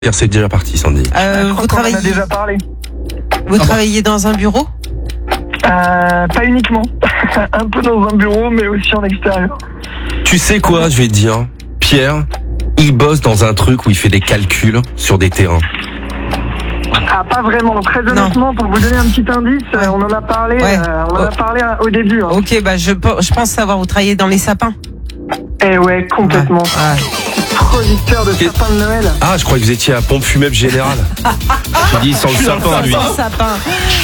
C'est déjà parti, Sandy. Vous travaillez, On en a déjà parlé. vous travaillez dans un bureau? Pas uniquement. Un peu dans un bureau, mais aussi en extérieur. Tu sais quoi, je vais te dire, Pierre, il bosse dans un truc où il fait des calculs sur des terrains. Ah, pas vraiment. Très honnêtement, pour vous donner un petit indice, on en a parlé. Ouais. On en a parlé au début. Hein. Ok, bah je pense savoir, vous travaillez dans les sapins. Eh ouais, complètement. Ouais. Producteur de sapins de Noël. Ah, je crois que vous étiez à Pompe Funèbre Générale. J'ai dit sans le sapin, lui. Sans sapin.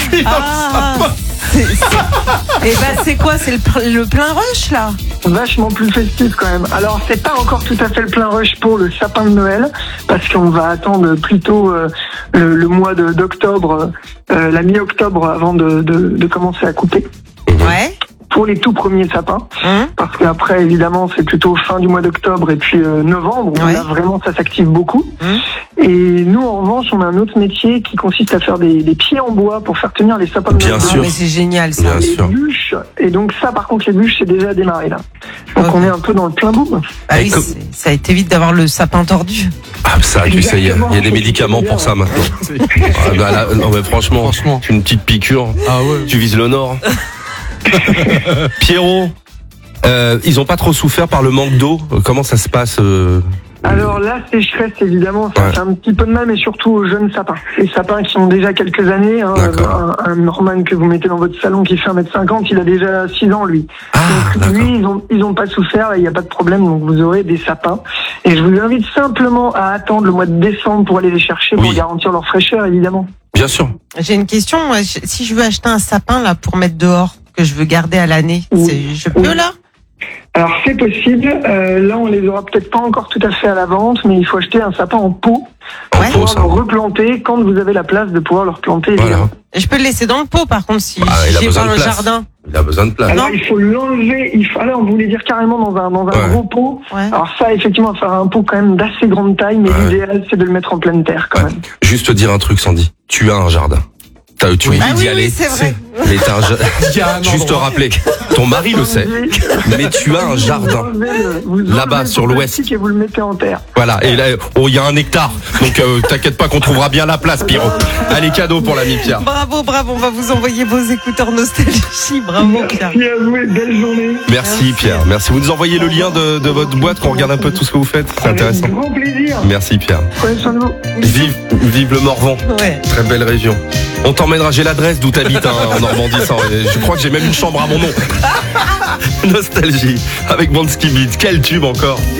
Et bah c'est quoi? C'est le plein rush là? Vachement plus festif quand même. Alors, c'est pas encore tout à fait le plein rush pour le sapin de Noël, parce qu'on va attendre plutôt le mois d'octobre, la mi-octobre, avant de commencer à couper. Ouais. Pour les tout premiers sapins, parce qu'après évidemment c'est plutôt fin du mois d'octobre et puis novembre où là vraiment ça s'active beaucoup. Et nous en revanche on a un autre métier qui consiste à faire des pieds en bois pour faire tenir les sapins de Noël. Bien sûr. Mais c'est génial ça. Bien Les sûr. bûches, et donc ça par contre les bûches c'est déjà démarré là. Donc on est un peu dans le plein boom. Ah oui, ça évite d'avoir le sapin tordu. Ah, ça, tu sais, il y a des médicaments pour ça maintenant. Ah, bah, là, non, mais franchement, une petite piqûre. Ah ouais. Tu vises le nord. Pierrot, ils ont pas trop souffert par le manque d'eau. Comment ça se passe Alors la sécheresse évidemment ça fait un petit peu de mal, mais surtout aux jeunes sapins. Les sapins qui ont déjà quelques années, un Norman que vous mettez dans votre salon qui fait 1m50, il a déjà 6 ans lui. Donc lui ils ont pas souffert, il n'y a pas de problème, donc vous aurez des sapins. Et je vous invite simplement à attendre le mois de décembre pour aller les chercher, pour garantir leur fraîcheur évidemment. Bien sûr. J'ai une question, moi, si je veux acheter un sapin là pour mettre dehors, que je veux garder à l'année, je peux là? Alors c'est possible, là on les aura peut-être pas encore tout à fait à la vente, mais il faut acheter un sapin en pot pour pouvoir le replanter quand vous avez la place de pouvoir le replanter. Voilà. Et je peux le laisser dans le pot par contre si j'ai pas un jardin. Il a besoin de place. Alors il faut l'enlever, alors on voulait dire carrément dans un gros pot. Ouais. Alors ça effectivement, faire un pot quand même d'assez grande taille, mais l'idéal c'est de le mettre en pleine terre quand même. Juste te dire un truc Sandy, tu as un jardin. Tu oublies d'y aller. Oui, c'est vrai. Mais juste te rappeler, ton mari le sait, mais tu as un jardin là-bas sur l'ouest. Et vous le mettez en terre. Voilà, et là, il y a 1 hectare, donc t'inquiète pas qu'on trouvera bien la place, Pierrot. Allez, cadeau pour l'ami Pierre. Bravo, on va vous envoyer vos écouteurs nostalgie. Bravo Pierre. Merci à vous et belle journée. Merci Pierre, merci. Vous nous envoyez le lien de votre boîte, qu'on regarde un peu tout ce que vous faites, c'est intéressant. Avec grand plaisir. Merci Pierre. Prenez soin de vous. Vive le Morvan, très belle région. On t'emmènera, j'ai l'adresse d'où t'habites en Normandie. Je crois que j'ai même une chambre à mon nom. Nostalgie avec Bansky Beat. Quel tube encore.